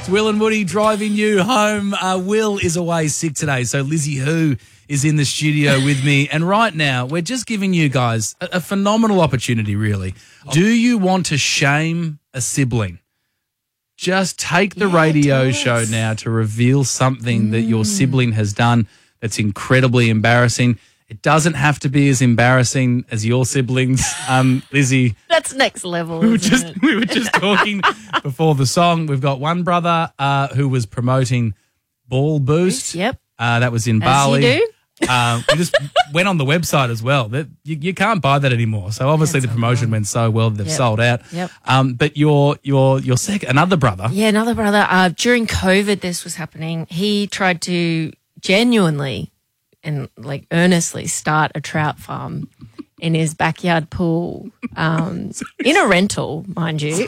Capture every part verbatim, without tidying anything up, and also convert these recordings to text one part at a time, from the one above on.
Will and Woody driving you home. Uh, Will is away sick today, so Lizzie Who is in the studio with me. And right now, we're just giving you guys a, a phenomenal opportunity, really. Do you want to shame a sibling? Just take the Yeah, radio show now to reveal something mm. that your sibling has done that's incredibly embarrassing. It doesn't have to be as embarrassing as your siblings, um, Lizzie. That's next level. We were isn't just it? we were just talking before the song. We've got one brother uh, who was promoting Ball Boost. Yep. Uh, that was in As Bali. you do. Uh, we just went on the website as well. That you, you can't buy that anymore. So obviously That's the promotion so went so well they've Yep. sold out. Yep. Um, but your your your second another brother. Yeah, another brother. Uh, during COVID, this was happening. He tried to genuinely and like earnestly start a trout farm in his backyard pool, um, in a rental, mind you.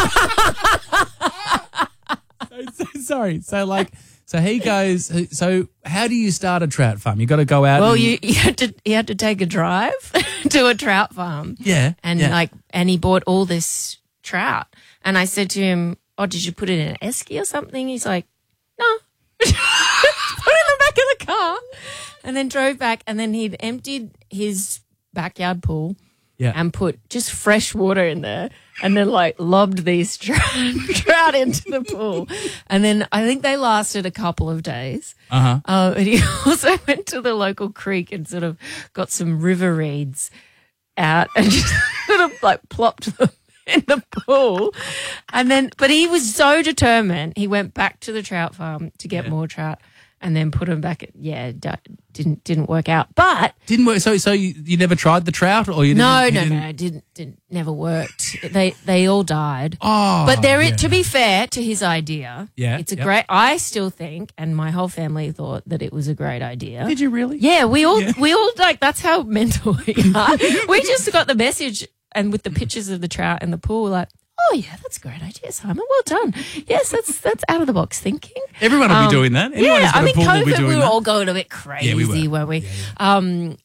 so, so, sorry. So like. So he goes. So how do you start a trout farm? You got to go out. Well, and, you, you had to you had to take a drive to a trout farm. Yeah, and yeah. like, and he bought all this trout. And I said to him, "Oh, did you put it in an esky or something?" He's like, "No." Put it in the back of the car, and then drove back. And then he'd emptied his backyard pool. Yeah. And put just fresh water in there and then like lobbed these trout, trout into the pool. And then I think they lasted a couple of days. Uh-huh. Uh, and he also went to the local creek and sort of got some river reeds out and just sort of like plopped them in the pool. And then, but he was so determined. He went back to the trout farm to get Yeah. more trout and then put them back. At, yeah, d- didn't didn't work out. But Didn't work. So so you, you never tried the trout, or you no, didn't, you no, didn't? no, didn't didn't never worked. They they all died. Oh, But there, yeah. to be fair to his idea, Yeah, it's a yep. great. I still think, and my whole family thought that it was a great idea. Did you really? Yeah, we all Yeah. we all like that's how mental we are. We just got the message, and with the pictures of the trout in the pool, like, oh yeah, that's a great idea, Simon. Well done. Yes, that's that's out of the box thinking. Everyone will Um, be doing that. Anyone yeah, who's got I mean, a pool will be COVID, doing we were that. all going a bit crazy, Yeah, we were. weren't we? Yeah, yeah. Um,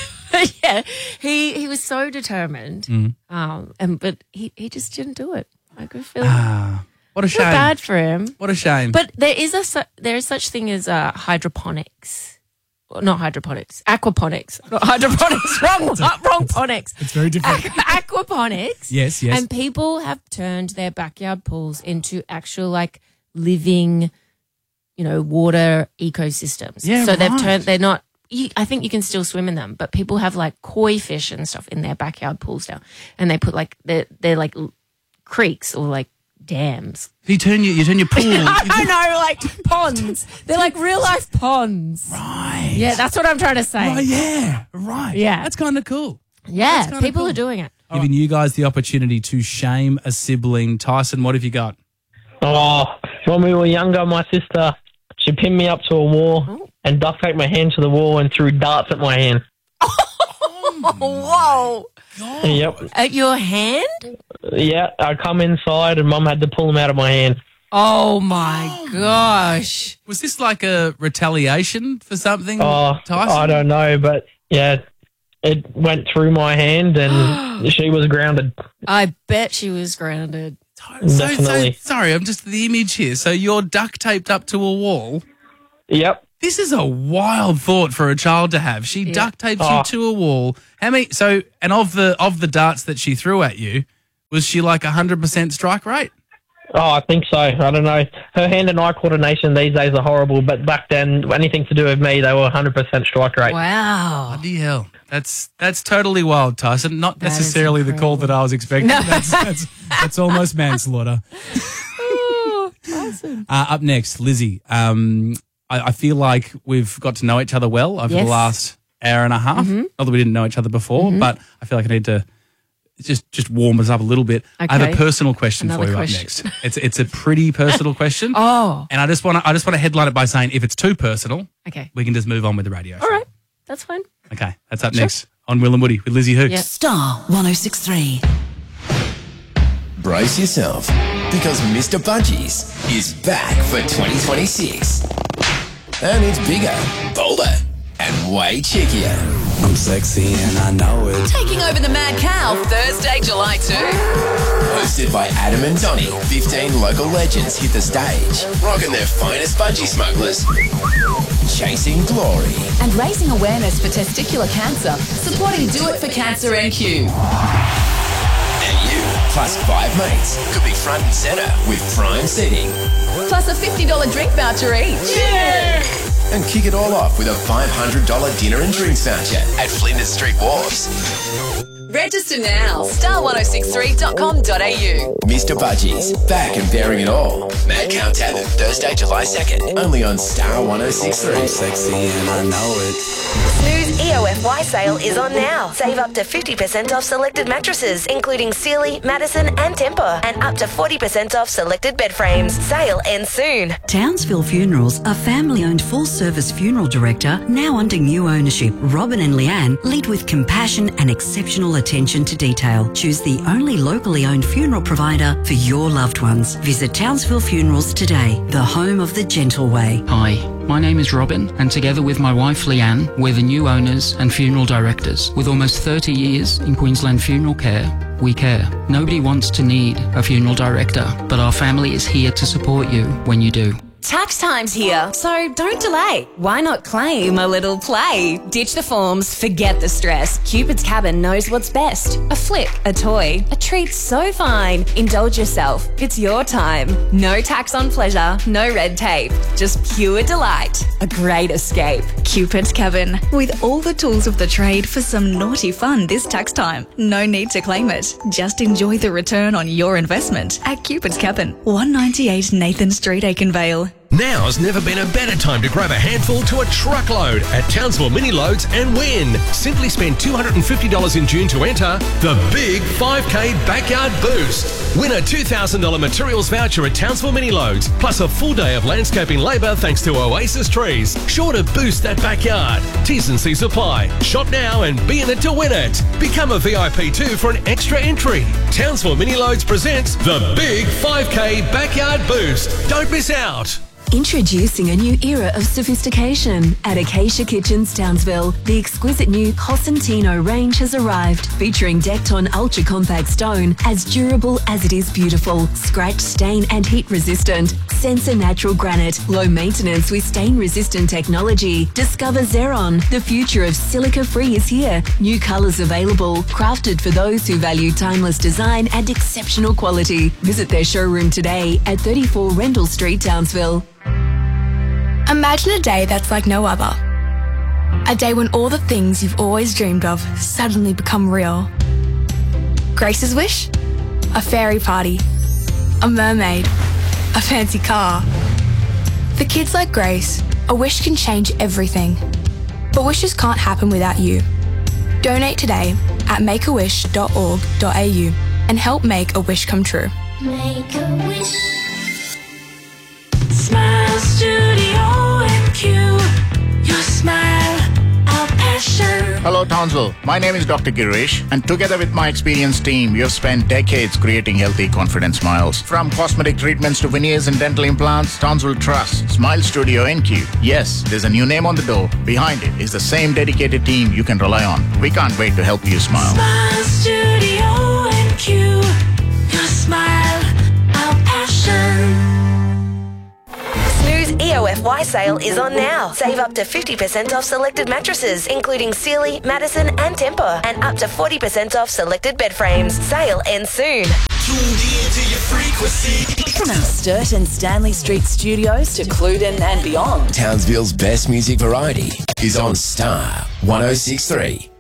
yeah, he he was so determined, Mm. um, and but he, he just didn't do it. I could feel, Ah, what a feel shame. bad for him. What a shame. But there is a su- there is such thing as uh, hydroponics. Well, not hydroponics, aquaponics. Not hydroponics, wrong, wrong ponics. it's very different. Aquaponics. Yes, yes. And people have turned their backyard pools into actual like living, you know, water ecosystems. Yeah, so they've right. turned, they're not, you, I think you can still swim in them, but people have like koi fish and stuff in their backyard pools now. And they put like, they're, they're like l- creeks or like dams. you turn your you turn your pool. I don't know, like ponds. They're like real life ponds. Right. Yeah, that's what I'm trying to say. Oh yeah. Right. Yeah. That's kind of cool. Yeah, kinda people cool. are doing it. Giving you guys the opportunity to shame a sibling. Tyson, what have you got? Oh, when we were younger, my sister, she pinned me up to a wall Oh. and duct taped my hand to the wall and threw darts at my hand. Whoa. Yep. At your hand? Yeah, I come inside and Mum had to pull them out of my hand. Oh my gosh. Was this like a retaliation for something, Oh, Tyson? I don't know, but yeah, it went through my hand and she was grounded. I bet she was grounded. So, so, Definitely. sorry, I'm just the image here. So you're duct taped up to a wall. Yep. This is a wild thought for a child to have. She Yeah. duct tapes Oh. you to a wall. How many? So, and of the of the darts that she threw at you, was she like a hundred percent strike rate? Oh, I think so. I don't know. Her hand and eye coordination these days are horrible, but back then, anything to do with me, they were one hundred percent strike rate. Wow. Bloody hell. That's that's totally wild, Tyson. Not That is necessarily the call that I was expecting. No. That's, that's that's almost manslaughter. Oh, awesome. Uh, up next, Lizzie. Um, I, I feel like we've got to know each other well over Yes. the last hour and a half. Mm-hmm. Not that we didn't know each other before, but I feel like I need to just just warm us up a little bit. I have Okay. a personal question Another for you question. up next. It's it's a pretty personal question. Oh, And I just want to I just want to headline it by saying if it's too personal, okay. we can just move on with the radio. All show. right. That's fine. Okay, that's up next on Will and Woody with Lizzie Who. Yeah. Star one oh six three. Brace yourself, because Mister Bunchies is back for twenty twenty-six. And it's bigger, bolder, and way chickier. I'm sexy and I know it. Taking over the Mad Cow, Thursday, July second. Hosted by Adam and Donnie, fifteen local legends hit the stage, rocking their finest bungee smugglers, chasing glory. And raising awareness for testicular cancer, supporting Do It for Cancer N Q. And you, plus five mates, could be front and centre with prime seating. Plus a fifty dollars drink voucher each. Yeah! And kick it all off with a five hundred dollars dinner and drinks voucher at Flinders Street Wharfs. Register now. star one oh six three dot com dot a u. Mister Budgies, back and bearing it all. Mad Cow Tavern, Thursday, July second, only on Star one oh six three. I'm sexy and I know it. Snooze E O F Y sale is on now. Save up to fifty percent off selected mattresses, including Sealy, Madison and Tempur, and up to forty percent off selected bed frames. Sale ends soon. Townsville Funerals, a family-owned full-service funeral director, now under new ownership. Robin and Leanne lead with compassion and exceptional attention to detail. Choose the only locally owned funeral provider for your loved ones. Visit Townsville Funerals today, the home of the gentle way. Hi, my name is Robin, and together with my wife Leanne, we're the new owners and funeral directors. With almost thirty years in Queensland funeral care, we care. Nobody wants to need a funeral director, but our family is here to support you when you do. Tax time's here, so don't delay. Why not claim a little play? Ditch the forms, forget the stress. Cupid's Cabin knows what's best. A flick, a toy, a treat so fine. Indulge yourself, it's your time. No tax on pleasure, no red tape. Just pure delight, a great escape. Cupid's Cabin, with all the tools of the trade for some naughty fun this tax time. No need to claim it, just enjoy the return on your investment at Cupid's Cabin, one ninety-eight Nathan Street, Aikenvale. Now's never been a better time to grab a handful to a truckload at Townsville Mini Loads and win. Simply spend two hundred fifty dollars in June to enter the big five K Backyard Boost. Win a two thousand dollars materials voucher at Townsville Mini Loads, plus a full day of landscaping labour thanks to Oasis Trees. Sure to boost that backyard. T's and C's apply. Shop now and be in it to win it. Become a V I P too for an extra entry. Townsville Mini Loads presents the big five K Backyard Boost. Don't miss out. Introducing a new era of sophistication at Acacia Kitchens, Townsville. The exquisite new Cosentino range has arrived, featuring Decton Ultra Compact Stone, as durable as it is beautiful, scratch, stain and heat resistant. Sensor Natural Granite, low maintenance with stain resistant technology. Discover Xeron, the future of silica free is here. New colours available, crafted for those who value timeless design and exceptional quality. Visit their showroom today at thirty-four Rendell Street, Townsville. Imagine a day that's like no other. A day when all the things you've always dreamed of suddenly become real. Grace's wish? A fairy party. A mermaid. A fancy car. For kids like Grace, a wish can change everything. But wishes can't happen without you. Donate today at make a wish dot org dot a u and help make a wish come true. Make a wish. Smile Studio N Q. Your smile, our passion. Hello Townsville, my name is Doctor Girish, and together with my experienced team, we have spent decades creating healthy, confident smiles. From cosmetic treatments to veneers and dental implants, Townsville trusts Smile Studio N Q. Yes, there's a new name on the door. Behind it is the same dedicated team you can rely on. We can't wait to help you smile. Smile Studio N Q. Your smile, our passion. Snooze E O F Y sale is on now. Save up to fifty percent off selected mattresses, including Sealy, Madison and Tempur, and up to forty percent off selected bed frames. Sale ends soon. Tuned in to your frequency. From our Sturt and Stanley Street studios to Cluden and beyond. Townsville's best music variety is on Star one oh six three.